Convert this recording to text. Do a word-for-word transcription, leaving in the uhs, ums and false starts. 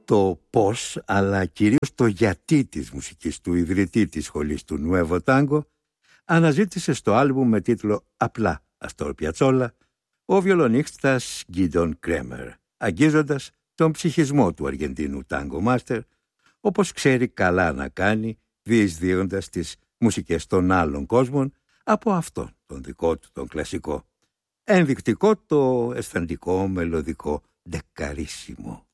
το πώς, αλλά κυρίως το γιατί της μουσικής του ιδρυτή της σχολής του Νουέβο Τάγκο, αναζήτησε στο άλμπουμ με τίτλο απλά Αστόρ Πιατσόλα ο βιολονίστας Γκίντον Κρέμερ, αγγίζοντας τον ψυχισμό του Αργεντίνου τάγκο μάστερ, όπως ξέρει καλά να κάνει, διεισδύοντας τις μουσικές των άλλων κόσμων από αυτόν τον δικό του τον κλασικό. Ενδεικτικό το αισθαντικό μελωδικό ντεκαρίσιμο.